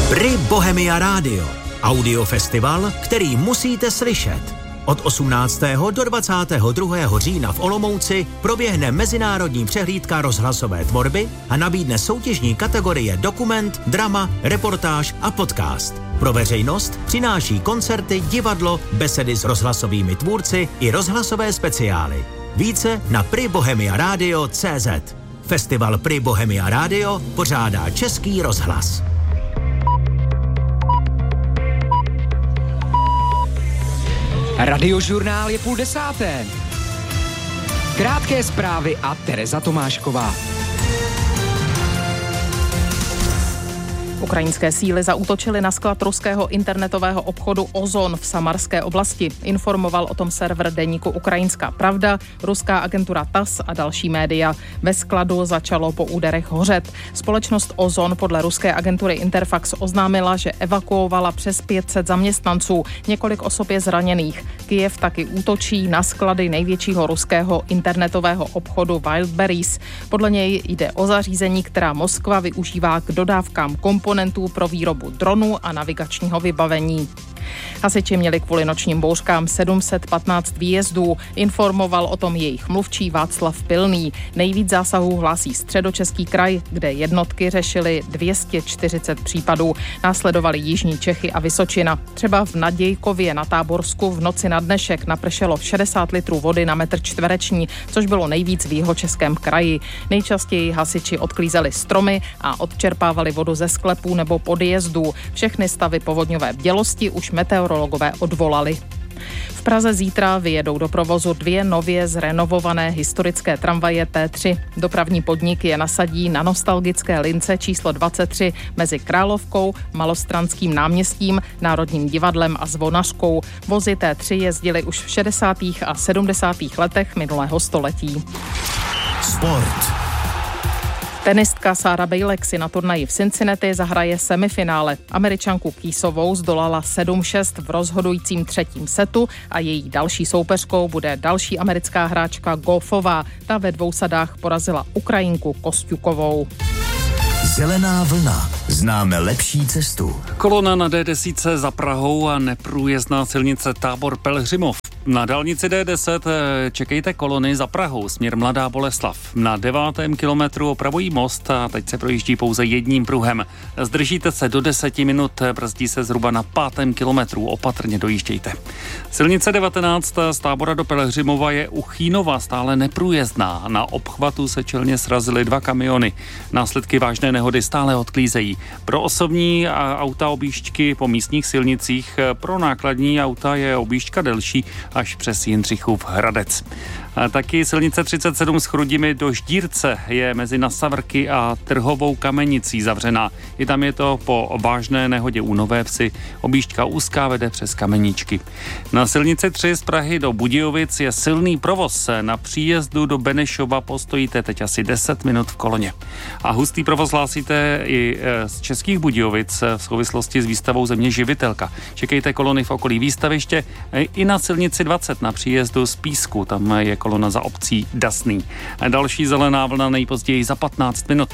Pri Bohemia Radio. Audiofestival, který musíte slyšet. Od 18. do 22. října v Olomouci proběhne mezinárodní přehlídka rozhlasové tvorby a nabídne soutěžní kategorie dokument, drama, reportáž a podcast. Pro veřejnost přináší koncerty, divadlo, besedy s rozhlasovými tvůrci i rozhlasové speciály. Více na pribohemiaradio.cz. Festival Pri Bohemia Radio pořádá Český rozhlas. Radiožurnál je 9:30. Krátké zprávy a Tereza Tomášková. Ukrajinské síly zaútočily na sklad ruského internetového obchodu Ozon v Samarské oblasti. Informoval o tom server deníku Ukrajinská pravda, ruská agentura TASS a další média. Ve skladu začalo po úderech hořet. Společnost Ozon podle ruské agentury Interfax oznámila, že evakuovala přes 500 zaměstnanců. Několik osob je zraněných. Kyjev taky útočí na sklady největšího ruského internetového obchodu Wildberries. Podle něj jde o zařízení, která Moskva využívá k dodávkám komponentů pro výrobu dronů a navigačního vybavení. Hasiči měli kvůli nočním bouřkám 715 výjezdů, informoval o tom jejich mluvčí Václav Pilný. Nejvíc zásahů hlásí Středočeský kraj, kde jednotky řešily 240 případů. Následovali Jižní Čechy a Vysočina. Třeba v Nadějkově na Táborsku v noci na dnešek napršelo 60 litrů vody na metr čtvereční, což bylo nejvíc v Jihočeském kraji. Nejčastěji hasiči odklízeli stromy a odčerpávali vodu ze sklepů nebo podjezdů. Všechny stavy povodňové bdělosti už meteorologové odvolali. V Praze zítra vyjedou do provozu 2 nově zrenovované historické tramvaje T3. Dopravní podnik je nasadí na nostalgické lince číslo 23 mezi Královkou, Malostranským náměstím, Národním divadlem a Zvonařkou. Vozy T3 jezdily už v 60. a 70. letech minulého století. Sport. Tenistka Sara Bejlek si na turnaji v Cincinnati zahraje semifinále. Američanku Keesovou zdolala 7-6 v rozhodujícím 3. setu a její další soupeřkou bude další americká hráčka Goffová. Ta ve 2 sadách porazila Ukrajinku Kosťukovou. Zelená vlna. Známe lepší cestu. Kolona na D10 za Prahou a neprůjezdná silnice Tábor-Pelhřimov. Na dálnici D10 čekejte kolony za Prahou, směr Mladá Boleslav. Na 9. kilometru opravují most a teď se projíždí pouze jedním pruhem. Zdržíte se do 10 minut, brzdí se zhruba na 5. kilometru, opatrně dojíždějte. Silnice 19 z Tábora do Pelhřimova je u Chýnova stále neprůjezdná. Na obchvatu se čelně srazily 2 kamiony. Následky vážné nehody stále odklízejí. Pro osobní auta objížďky po místních silnicích, pro nákladní auta je objížďka delší až přes Jindřichův Hradec. A taky silnice 37 s Chrudimi do Ždírce je mezi Nasavrky a Trhovou Kamenicí zavřená. I tam je to po vážné nehodě u Nové Vsi. Objížďka úzká vede přes Kameničky. Na silnici 3 z Prahy do Budějovic je silný provoz. Na příjezdu do Benešova postojíte teď asi 10 minut v koloně. A hustý provoz hlásíte i z Českých Budějovic v souvislosti s výstavou Země živitelka. Čekejte kolony v okolí výstaviště i na silnici 20 na příjezdu z Písku. Tam je kolona za obcí Dasný. Další zelená vlna nejpozději za 15 minut.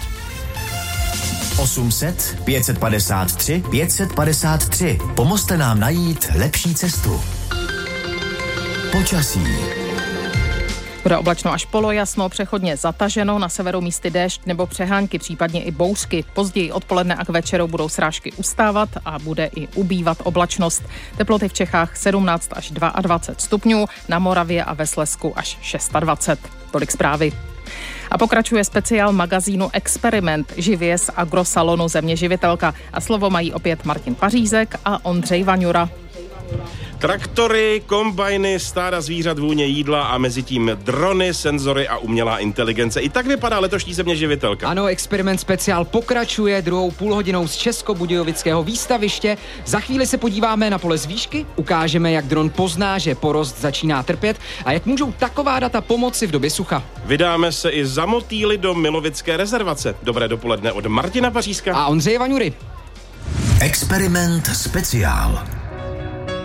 800 553 553. Pomozte nám najít lepší cestu. Počasí. Bude oblačno až polojasno, přechodně zataženo, na severu místy déšť nebo přehánky, případně i bouřky. Později odpoledne a k večeru budou srážky ustávat a bude i ubývat oblačnost. Teploty v Čechách 17 až 22 stupňů, na Moravě a ve Slezsku až 26. Tolik zprávy. A pokračuje speciál magazínu Experiment živě z agrosalonu Země živitelka. A slovo mají opět Martin Pařízek a Ondřej Vaňura. Traktory, kombajny, stáda zvířat, vůně jídla a mezi tím drony, senzory a umělá inteligence. I tak vypadá letošní Země živitelka. Ano, Experiment speciál pokračuje druhou půlhodinou z Českobudějovického výstaviště. Za chvíli se podíváme na pole z výšky, ukážeme, jak dron pozná, že porost začíná trpět a jak můžou taková data pomoci v době sucha. Vydáme se i za motýly do Milovické rezervace. Dobré dopoledne od Martina Pařízka a Ondřeje Vaňury. Experiment speciál.